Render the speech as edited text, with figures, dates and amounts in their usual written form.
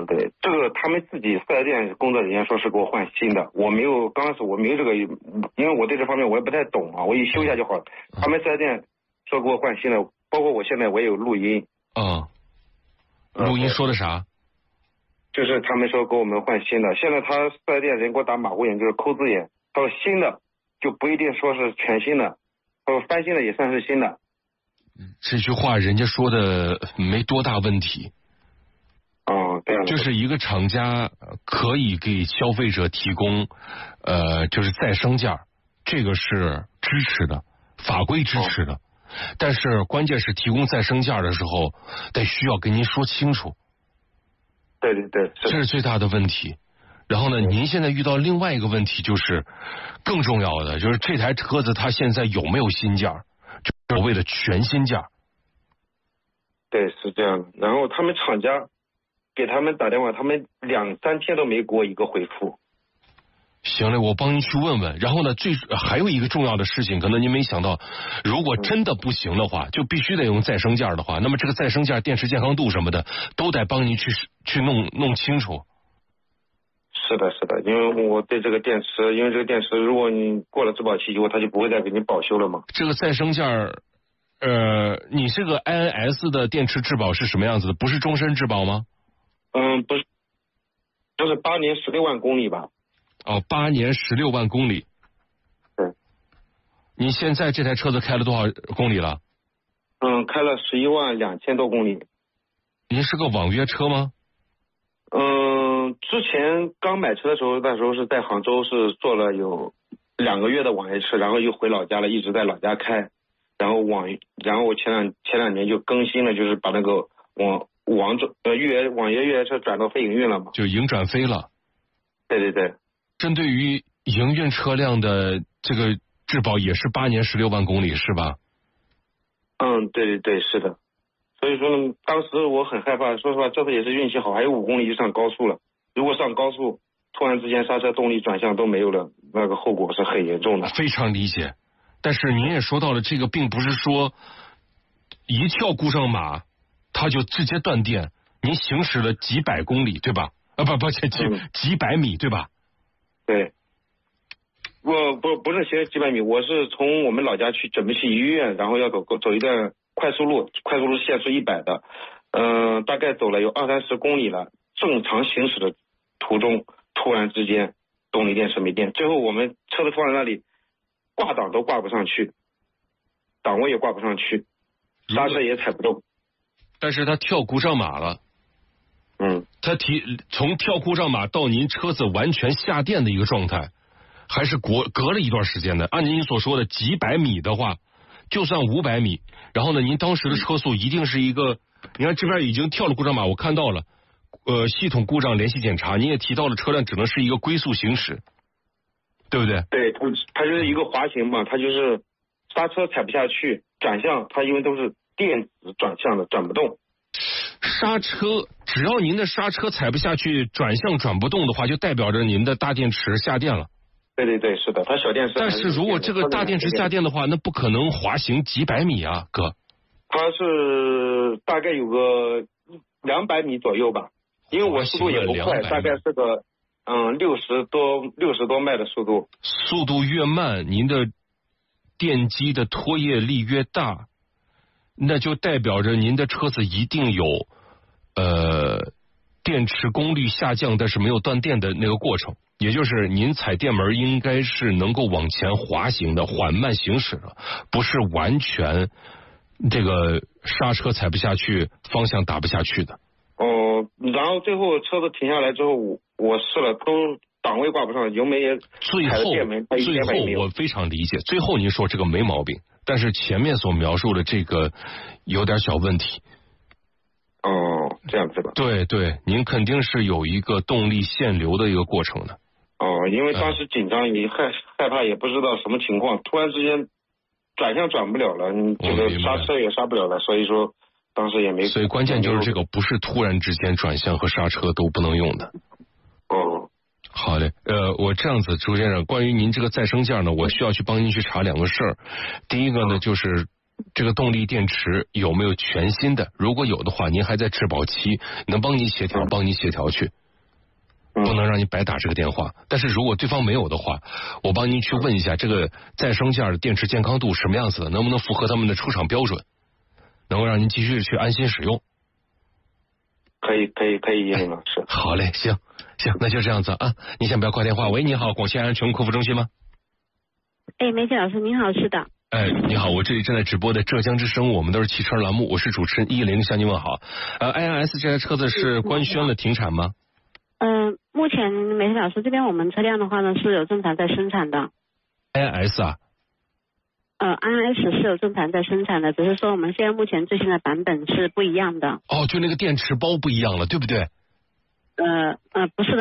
对，这个他们自己四 S 店工作人员说是给我换新的，我没有，刚开始我没有这个，因为我对这方面我也不太懂啊，我一修一下就好了。他们四 S 店说给我换新的，包括我现在我也有录音。 录音说的啥？ 就是他们说给我们换新的，现在他四 S 店人给我打马虎眼，就是抠字眼，他说新的就不一定说是全新的，他说翻新的也算是新的。 这句话人家说的没多大问题。 这样就是一个厂家可以给消费者提供就是再生件，这个是支持的，法规支持的。但是关键是提供再生件的时候得需要跟您说清楚。 对对对， 这是最大的问题。然后呢，您现在遇到另外一个问题，就是更重要的，就是这台车子它现在有没有新件，所谓的全新件。 对，是这样的。然后他们厂家给他们打电话，他们2、3天都没给我一个回复。 行了，我帮您去问问。然后呢，还有一个重要的事情，可能您没想到，如果真的不行的话，就必须得用再生件的话，那么这个再生件电池健康度什么的都得帮您去弄清楚。 是的，是的，因为我对这个电池，因为这个电池如果你过了质保期以后，它就不会再给你保修了嘛。 这个再生件你这个 INS 的电池质保是什么样子的？不是终身质保吗？ 不是，就是8年16万公里吧。 8年16万公里。 对。 你现在这台车子开了多少公里了？ 开了11万2千多公里。 您是个网约车吗？ 之前刚买车的时候，那时候是在杭州是做了有2个月的网约车，然后又回老家了，一直在老家开。然后我前两年就更新了，就是把那个网约越野车转到非营运了嘛。 就营转非了。 对对对。 针对于营运车辆的这个质保也是8年16万公里是吧？ 对对对，是的。所以说呢，当时我很害怕，说实话，这次也是运气好，还有5公里就上高速了。如果上高速，突然之间刹车、动力、转向都没有了，那个后果是很严重的。 非常理解。但是您也说到了，这个并不是说一跳故障码它就直接断电，您行驶了几百公里对吧？几百米对吧？ 对。不是行几百米，我是从我们老家准备去医院，然后要走一段快速路限速100的，大概走了有20-30公里了，正常行驶的途中，突然之间动力电池没电，最后我们车子放在那里，挂档都挂不上去，档位也挂不上去，刹车也踩不动。 但是他跳故障码了。他从跳故障码到您车子完全下电的一个状态，还是隔了一段时间的。按您所说的几百米的话，就算500米，然后呢，您当时的车速一定是一个，你看这边已经跳了故障码，我看到了，系统故障联系检查，您也提到了车辆只能是一个龟速行驶，对不对？ 对，它就是一个滑行嘛，它就是刹车踩不下去，转向它因为都是电子转向的，转不动。 刹车，只要您的刹车踩不下去，转向转不动的话，就代表着您的大电池下电了。 对对对，是的，它小电池。 但是如果这个大电池下电的话，那不可能滑行几百米啊，哥。 它是大概有个200米左右吧，因为我速度也不快，大概是个60多迈的速度。 速度越慢，您的电机的拖曳力越大，那就代表着您的车子一定有电池功率下降，但是没有断电的那个过程。也就是您踩电门应该是能够往前滑行的，缓慢行驶的，不是完全这个刹车踩不下去，方向打不下去的。 然后最后车子停下来之后，我试了，都档位挂不上，油门也踩了电门， 最后我非常理解，最后您说这个没毛病，但是前面所描述的这个有点小问题。 这样子吧。 对对，您肯定是有一个动力限流的一个过程的。 因为当时紧张也害怕，也不知道什么情况，突然之间转向转不了了，你这个刹车也刹不了了，所以说当时也没。 所以关键就是这个不是突然之间转向和刹车都不能用的。好嘞，我这样子，朱先生，关于您这个再生件呢，我需要去帮您去查2个事儿。第一个呢，就是这个动力电池有没有全新的？如果有的话，您还在质保期，能帮你协调去，不能让你白打这个电话。但是如果对方没有的话，我帮您去问一下这个再生件的电池健康度什么样子的，能不能符合他们的出厂标准，能够让您继续去安心使用。 可以，叶林老师。 好嘞，行，那就这样子啊。你先不要挂电话。喂，你好，广西安全国客服中心吗？ 哎，梅姐老师您好，是的。 哎，你好，我这里正在直播的浙江之声，我们都是汽车栏目，我是主持人10向您问好。INS 这台车子是官宣了停产吗？ 目前梅姐老师这边我们车辆的话呢是有正常在生产的。 INS 啊 ？INS 是有正常在生产的，只是说我们现在目前最新的版本是不一样的。 哦，就那个电池包不一样了，对不对？ 不是的。